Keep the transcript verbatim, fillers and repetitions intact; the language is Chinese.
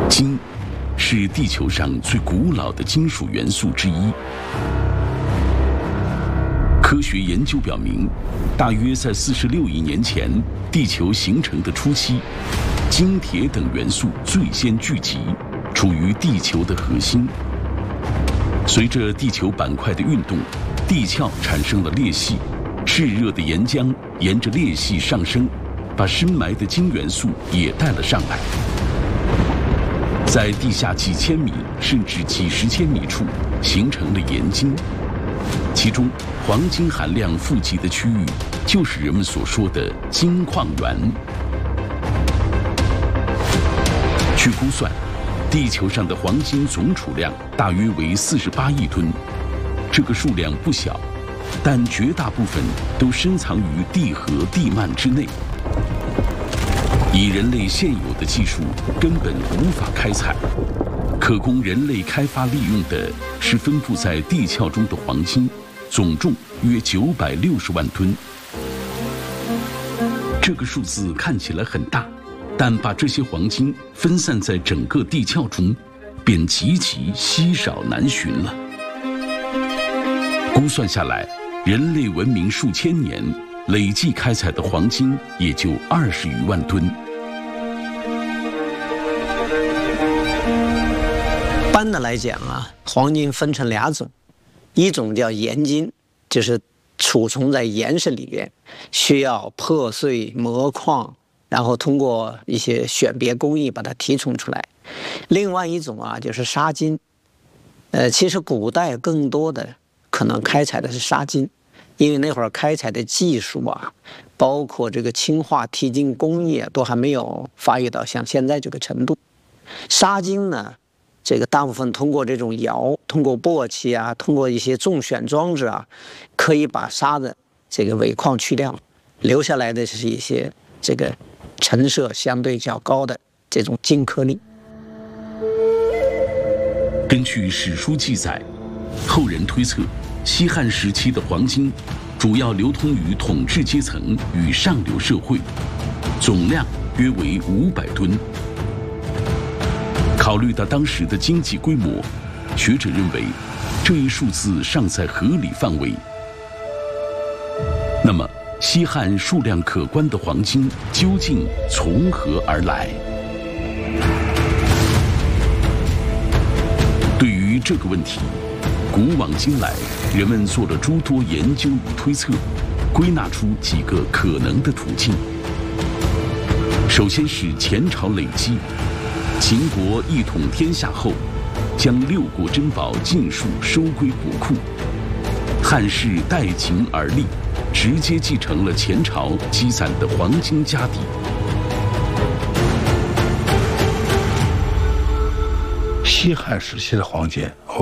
金是地球上最古老的金属元素之一。科学研究表明，大约在四十六亿年前，地球形成的初期，金、铁等元素最先聚集，处于地球的核心。随着地球板块的运动，地壳产生了裂隙，炽热的岩浆沿着裂隙上升，把深埋的金元素也带了上来。在地下几千米甚至几十千米处，形成了岩晶。其中，黄金含量富集的区域，就是人们所说的金矿源。据估算，地球上的黄金总储量大约为四十八亿吨，这个数量不小，但绝大部分都深藏于地核地幔之内。以人类现有的技术，根本无法开采。可供人类开发利用的是分布在地壳中的黄金，总重约九百六十万吨。这个数字看起来很大，但把这些黄金分散在整个地壳中，便极其稀少难寻了。估算下来，人类文明数千年累计开采的黄金也就二十余万吨。 一般的来讲啊，黄金分成两种，一种叫岩金，就是储存在岩石里面，需要破碎磨矿，然后通过一些选别工艺把它提纯出来。另外一种啊，就是砂金。呃，其实古代更多的可能开采的是砂金，因为那会儿开采的技术啊，包括这个氢化提金工艺啊，都还没有发育到像现在这个程度。砂金呢，这个大部分通过这种窑，通过簸箕啊，通过一些重选装置啊，可以把沙的这个尾矿去掉，留下来的是一些这个成色相对较高的这种金颗粒。 根据史书记载，后人推测，西汉时期的黄金主要流通于统治阶层与上流社会，总量约为五百吨。考虑到当时的经济规模，学者认为这一数字尚在合理范围。那么，西汉数量可观的黄金究竟从何而来？对于这个问题，古往今来，人们做了诸多研究与推测，归纳出几个可能的途径。首先是前朝累积。秦国一统天下后，将六国珍宝尽数收归国库。汉室代秦而立，直接继承了前朝积攒的黄金家底。 西汉时期的黄金，